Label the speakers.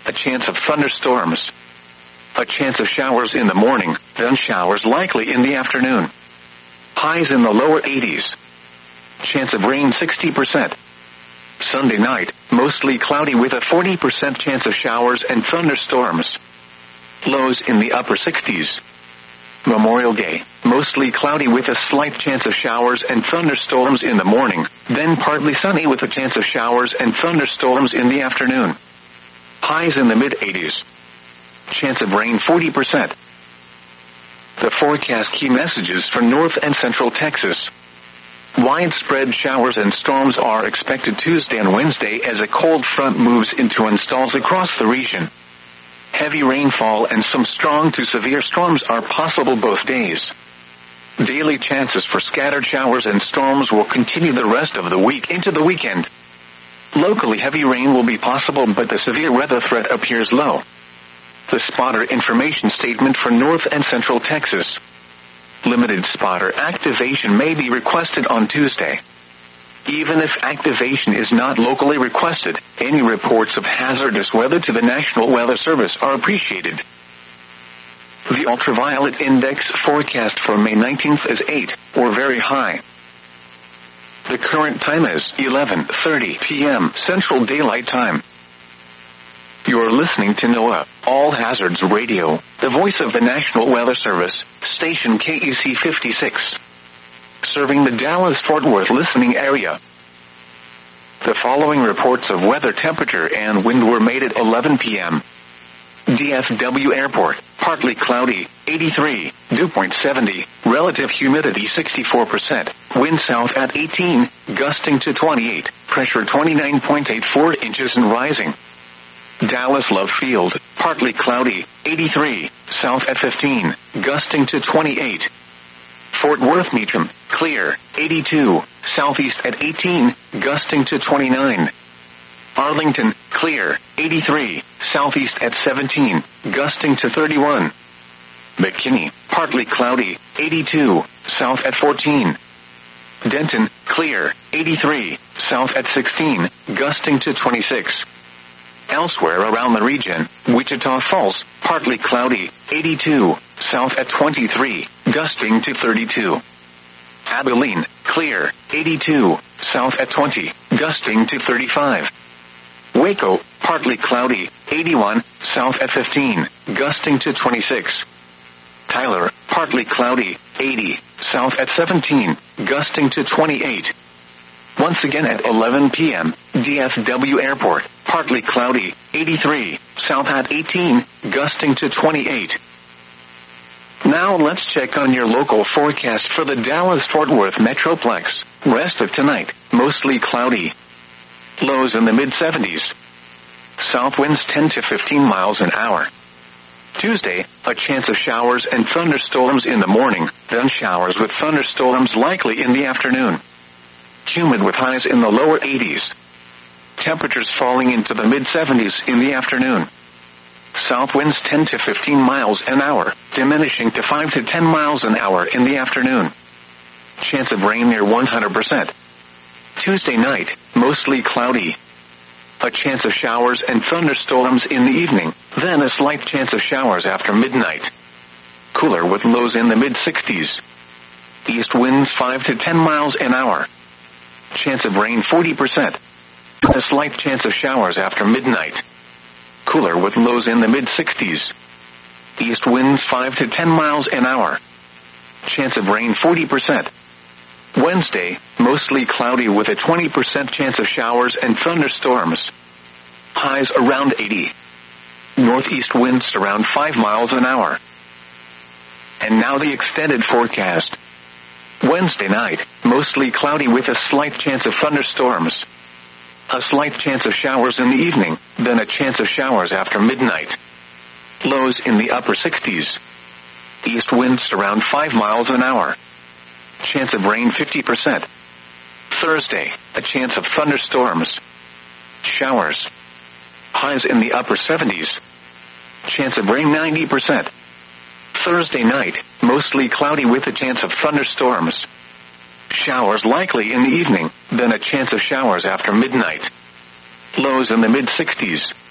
Speaker 1: a chance of thunderstorms. A chance of showers in the morning, then showers likely in the afternoon. Highs in the lower 80s. Chance of rain 60%. Sunday night, mostly cloudy with a 40% chance of showers and thunderstorms. Lows in the upper 60s. Memorial Day, mostly cloudy with a slight chance of showers and thunderstorms in the morning, then partly sunny with a chance of showers and thunderstorms in the afternoon. Highs in the mid-80s. Chance of rain 40%. The forecast key messages for North and Central Texas. Widespread showers and storms are expected Tuesday and Wednesday as a cold front moves into and stalls across the region. Heavy rainfall and some strong to severe storms are possible both days. Daily chances for scattered showers and storms will continue the rest of the week into the weekend. Locally heavy rain will be possible, but the severe weather threat appears low. The spotter information statement for North and Central Texas. Limited spotter activation may be requested on Tuesday. Even if activation is not locally requested, any reports of hazardous weather to the National Weather Service are appreciated. The ultraviolet index forecast for May 19th is 8, or very high. The current time is 11:30 p.m. Central Daylight Time. You're listening to NOAA, All Hazards Radio, the voice of the National Weather Service, station KEC 56. Serving the Dallas-Fort Worth listening area. The following reports of weather, temperature, and wind were made at 11 p.m. DFW Airport, partly cloudy, 83, dew point 70, relative humidity 64%, wind south at 18, gusting to 28, pressure 29.84 inches and rising. Dallas Love Field, partly cloudy, 83, south at 15, gusting to 28. Fort Worth Meacham, clear, 82, southeast at 18, gusting to 29. Arlington, clear, 83, southeast at 17, gusting to 31. McKinney, partly cloudy, 82, south at 14. Denton, clear, 83, south at 16, gusting to 26. Elsewhere around the region, Wichita Falls, partly cloudy, 82, south at 23, gusting to 32. Abilene, clear, 82, south at 20, gusting to 35. Waco, partly cloudy, 81, south at 15, gusting to 26. Tyler, partly cloudy, 80, south at 17, gusting to 28. Once again at 11 p.m., DFW Airport, partly cloudy, 83, south at 18, gusting to 28. Now let's check on your local forecast for the Dallas-Fort Worth Metroplex. Rest of tonight, mostly cloudy. Lows in the mid-70s. South winds 10 to 15 miles an hour. Tuesday, a chance of showers and thunderstorms in the morning, then showers with thunderstorms likely in the afternoon. Humid with highs in the lower 80s. Temperatures falling into the mid-70s in the afternoon. South winds 10 to 15 miles an hour, diminishing to 5 to 10 miles an hour in the afternoon. Chance of rain near 100%. Tuesday night, mostly cloudy. A chance of showers and thunderstorms in the evening, then a slight chance of showers after midnight. Cooler with lows in the mid-60s. East winds 5 to 10 miles an hour. Chance of rain 40%. A slight chance of showers after midnight. Cooler with lows in the mid-60s. East winds 5 to 10 miles an hour. Chance of rain 40%. Wednesday, mostly cloudy with a 20% chance of showers and thunderstorms. Highs around 80. Northeast winds around 5 miles an hour. And now the extended forecast. Wednesday night, mostly cloudy with a slight chance of thunderstorms. A slight chance of showers in the evening, then a chance of showers after midnight. Lows in the upper 60s. East winds around 5 miles an hour. Chance of rain 50%. Thursday, a chance of thunderstorms. Showers. Highs in the upper 70s. Chance of rain 90%. Thursday night, mostly cloudy with a chance of thunderstorms. Showers likely in the evening, then a chance of showers after midnight. Lows in the mid-60s.